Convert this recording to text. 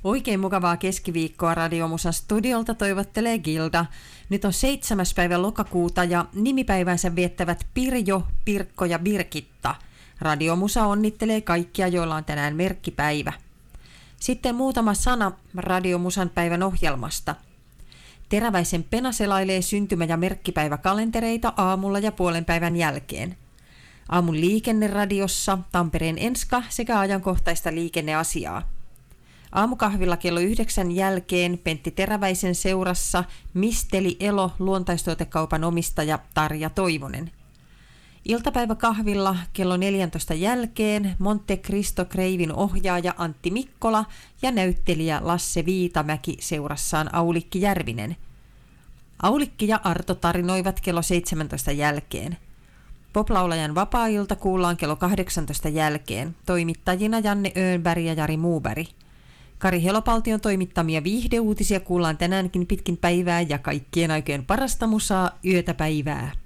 Oikein mukavaa keskiviikkoa Radiomusan studiolta toivottelee Gilda. Nyt on 7. päivä lokakuuta ja nimipäivänsä viettävät Pirjo, Pirkko ja Birgitta. Radiomusa onnittelee kaikkia, joilla on tänään merkkipäivä. Sitten muutama sana Radiomusan päivän ohjelmasta. Teräväisen Pena selailee syntymä- ja merkkipäiväkalentereita aamulla ja puolen päivän jälkeen. Aamun liikenneradiossa Tampereen Enska sekä ajankohtaista liikenneasiaa. Aamukahvilla kello 9 jälkeen Pentti Teräväisen seurassa Misteli Elo, luontaistuotekaupan omistaja Tarja Toivonen. Iltapäiväkahvilla kello 14 jälkeen Monte Cristo Kreivin ohjaaja Antti Mikkola ja näyttelijä Lasse Viitamäki seurassaan Aulikki Järvinen. Aulikki ja Arto tarinoivat kello 17 jälkeen. Poplaulajan vapaa-ilta kuullaan kello 18 jälkeen. Toimittajina Janne Öönberg ja Jari Muuberg. Kari Helopaltion toimittamia viihdeuutisia kuullaan tänäänkin pitkin päivää ja kaikkien aikojen parasta musaa yötä päivää.